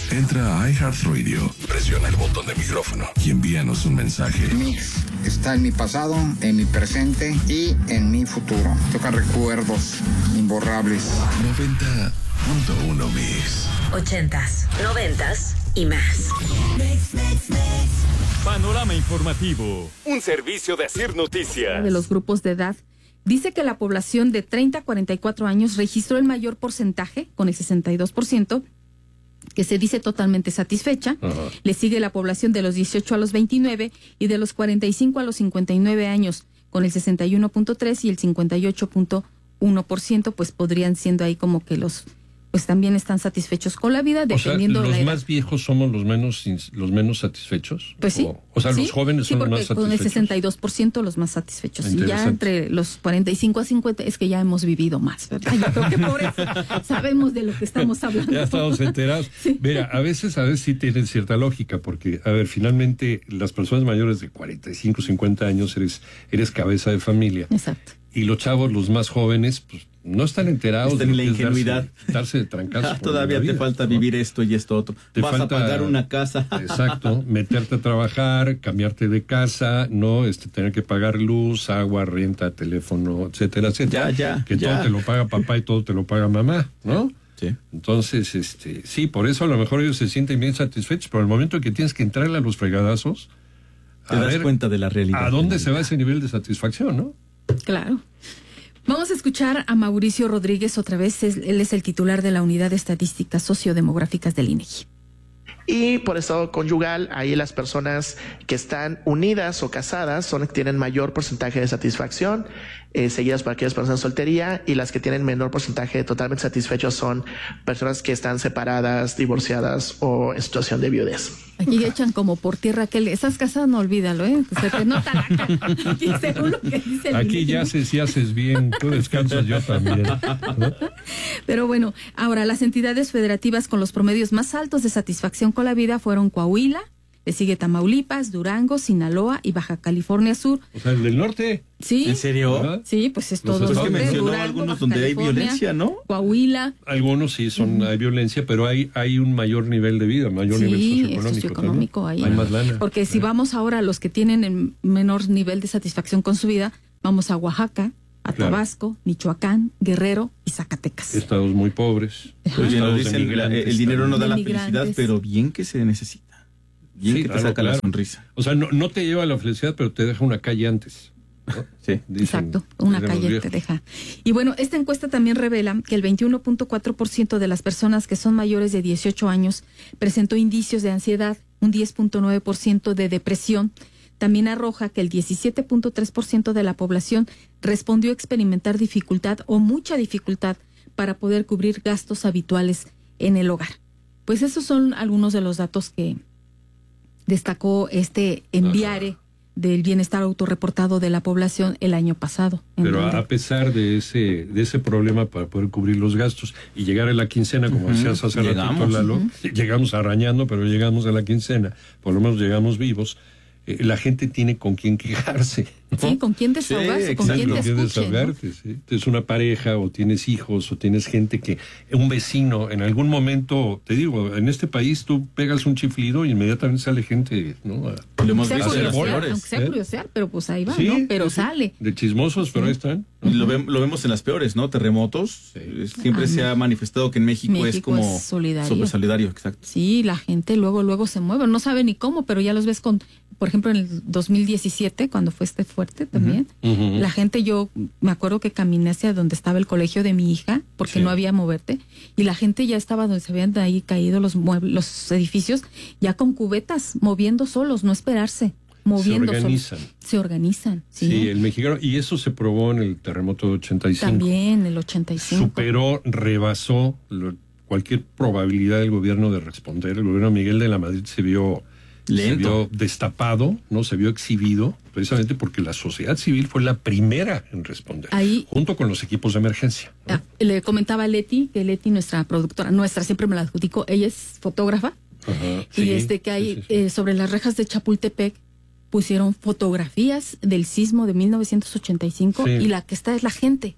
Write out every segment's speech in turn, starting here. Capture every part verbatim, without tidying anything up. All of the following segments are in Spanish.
Entra a iHeartRadio, presiona el botón de micrófono y envíanos un mensaje. Mix está en mi pasado, en mi presente y en mi futuro. Toca recuerdos imborrables. noventa punto uno Mix. Ochentas, noventas y más. Mix, mix, mix. Panorama informativo. Un servicio de Asir Noticias. De los grupos de edad. Dice que la población de treinta a cuarenta y cuatro años registró el mayor porcentaje, con el sesenta y dos por ciento, que se dice totalmente satisfecha. Uh-huh. Le sigue la población de los dieciocho a los veintinueve y de los cuarenta y cinco a los cincuenta y nueve años, con el sesenta y uno punto tres y el cincuenta y ocho punto uno por ciento, pues podrían siendo ahí como que los... pues también están satisfechos con la vida, dependiendo o sea, de la edad. ¿los más viejos somos los menos los menos satisfechos? Pues sí. O, o sea, sí, los jóvenes sí, son los más satisfechos. Con el sesenta y dos por ciento los más satisfechos. Y ya entre los cuarenta y cinco a cincuenta es que ya hemos vivido más, ¿verdad? Yo creo que por eso sabemos de lo que estamos hablando. Ya estamos enterados. Sí. Mira, a veces, a veces sí tienen cierta lógica, porque, a ver, finalmente, las personas mayores de cuarenta y cinco, cincuenta años eres, eres cabeza de familia. Exacto. Y los chavos, los más jóvenes, pues no están enterados. Están de en la ingenuidad. Darse, darse de trancazos. Ah, todavía te falta, ¿no?, vivir esto y esto otro. Te Vas falta, a pagar una casa. Exacto, meterte a trabajar, cambiarte de casa, no, este, tener que pagar luz, agua, renta, teléfono, etcétera, etcétera. Ya, ya. Que ya. todo te lo paga papá y todo te lo paga mamá, ¿no? Sí. Entonces, este, sí, por eso a lo mejor ellos se sienten bien satisfechos, pero el momento en que tienes que entrarle a los fregadazos, te das ver cuenta de la realidad. ¿A dónde se va ese nivel de satisfacción, no? Claro. Vamos a escuchar a Mauricio Rodríguez otra vez. Él es el titular de la Unidad de Estadísticas Sociodemográficas del INEGI. Y por estado conyugal, ahí las personas que están unidas o casadas son las que tienen mayor porcentaje de satisfacción, eh, seguidas por aquellas personas en soltería, y las que tienen menor porcentaje de totalmente satisfechos son personas que están separadas, divorciadas o en situación de viudez. Aquí echan como por tierra que estás casada, no olvídalo, ¿eh? Se te nota la cara. Aquí según lo que dice el Aquí INEGI. ya haces y haces bien, tú descansas, yo también, ¿no? Pero bueno, ahora las entidades federativas con los promedios más altos de satisfacción con la vida fueron Coahuila, le sigue Tamaulipas, Durango, Sinaloa y Baja California Sur. O sea, el del norte. Sí. ¿En serio? ¿Verdad? Sí, pues es todo. Pues norte, que mencionó Durango, algunos Baja donde hay California, violencia, ¿no? Coahuila. Algunos sí son, uh-huh. hay violencia, pero hay hay un mayor nivel de vida, mayor sí, nivel socioeconómico. socioeconómico ahí. Hay más lana. Porque si ¿eh? vamos ahora a los que tienen el menor nivel de satisfacción con su vida, vamos a Oaxaca, a Claro. Tabasco, Michoacán, Guerrero y Zacatecas. Estados muy pobres. Pues bien, lo Estados de dicen, la- migrantes el dinero no da la también. felicidad, Migrantes. pero bien que se necesita. Bien Sí, que claro, te saca claro. la sonrisa. O sea, no, no te lleva a la felicidad, pero te deja una calle antes, ¿no? Sí. Dicen- Exacto, una dicen los calle viejos. te deja. Y bueno, esta encuesta también revela que el veintiuno punto cuatro por ciento de las personas que son mayores de dieciocho años presentó indicios de ansiedad, un diez punto nueve por ciento de depresión. También arroja que el diecisiete punto tres por ciento de la población respondió a experimentar dificultad o mucha dificultad para poder cubrir gastos habituales en el hogar. Pues esos son algunos de los datos que destacó este enviare del bienestar autorreportado de la población el año pasado. Pero donde... a pesar de ese de ese problema para poder cubrir los gastos y llegar a la quincena, como uh-huh. decías hace ratito, Lalo, uh-huh. llegamos arañando, pero llegamos a la quincena, por lo menos llegamos vivos. Eh, la gente tiene con quién quejarse, ¿no? Sí, con quién desahogarse, Sí, con quién te con quién escuche, desahogarte, ¿no? ¿sí? Tienes una pareja o tienes hijos o tienes gente que, un vecino, en algún momento, te digo, en este país tú pegas un chiflido y inmediatamente sale gente, ¿no? A, Lo hemos Sea visto en las curiosear, peores. aunque sea ¿eh? curiosear, pero pues ahí va, Sí, ¿no? Pero sí, sale. de chismosos, pero ahí están. Y lo, ve- lo vemos en las peores, ¿no? Terremotos. Sí. Siempre Ah, se ha manifestado que en México, México es como es solidario. súper solidario, exacto. Sí, la gente luego, luego se mueve, no sabe ni cómo, pero ya los ves con, por ejemplo, en el dos mil diecisiete, cuando fue este fuerte también, Uh-huh. la gente, yo me acuerdo que caminé hacia donde estaba el colegio de mi hija, porque Sí. no había moverte, y la gente ya estaba donde se habían ahí caído los muebles, los edificios, ya con cubetas, moviendo solos, no esperarse, moviendo Se organizan. solos. Se organizan. Sí, Sí, el mexicano, y eso se probó en el terremoto de ochenta y cinco. también el ochenta y cinco. Superó, rebasó lo- cualquier probabilidad del gobierno de responder. El gobierno de Miguel de la Madrid se vio, se Lento. vio destapado, no se vio exhibido, precisamente porque la sociedad civil fue la primera en responder, Ahí- junto con los equipos de emergencia, ¿no? Ah, le comentaba a Leti, que Leti, nuestra productora, nuestra, siempre me la adjudico, ella es fotógrafa, Ajá, y sí, este que hay sí, sí, sí. eh, sobre las rejas de Chapultepec pusieron fotografías del sismo de mil novecientos ochenta y cinco Sí. y la que está es la gente.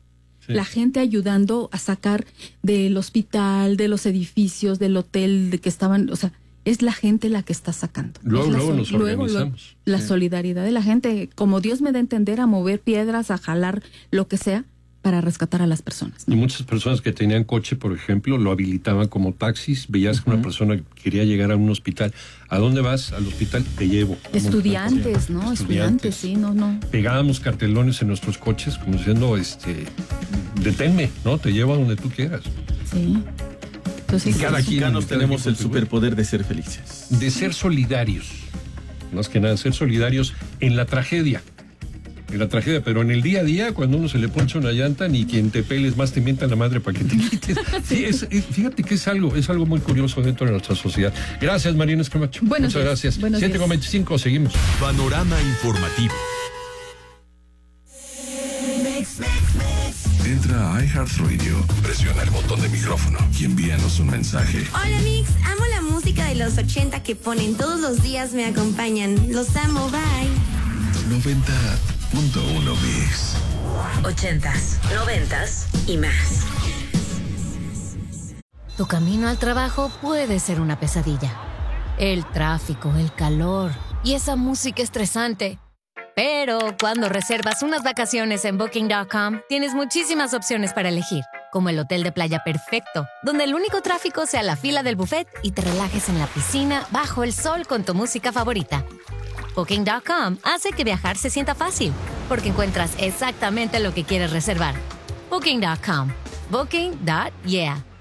Sí. La gente ayudando a sacar del hospital, de los edificios, del hotel, de que estaban, o sea, es la gente la que está sacando. Luego, la, luego nos luego, organizamos. Luego, la sí. solidaridad de la gente, como Dios me da a entender, a mover piedras, a jalar lo que sea, para rescatar a las personas, ¿no? Y muchas personas que tenían coche, por ejemplo, lo habilitaban como taxis. Veías uh-huh. que una persona quería llegar a un hospital. ¿A dónde vas? Al hospital, te llevo. Estudiantes, ¿no? Estudiantes, Estudiantes, sí, no, no. Pegábamos cartelones en nuestros coches como diciendo, este, deténme, ¿no? Te llevo a donde tú quieras. Sí. Entonces, y cada sí, quien nos tenemos el superpoder de ser felices. De ser solidarios. Más que nada, ser solidarios en la tragedia. En la tragedia, pero en el día a día, cuando uno se le poncha una llanta, ni quien te peles más te mienta la madre para que te quites. Sí, es, es, fíjate que es algo, es algo muy curioso dentro de nuestra sociedad. Gracias, Marina Escamacho. Buenos Muchas días. gracias. Buenos siete con veinticinco, seguimos. Panorama informativo. Entra a iHeartRadio, presiona el botón de micrófono y envíanos un mensaje. Hola Mix, amo la música de los ochenta que ponen todos los días, me acompañan. Los amo, bye. noventa punto uno Mix. Ochentas, noventas y más. Tu camino al trabajo puede ser una pesadilla. El tráfico, el calor y esa música estresante. Pero cuando reservas unas vacaciones en Booking punto com, tienes muchísimas opciones para elegir, como el hotel de playa perfecto, donde el único tráfico sea la fila del buffet y te relajes en la piscina bajo el sol con tu música favorita. Booking punto com hace que viajar se sienta fácil, porque encuentras exactamente lo que quieres reservar. Booking punto com. Booking. Yeah.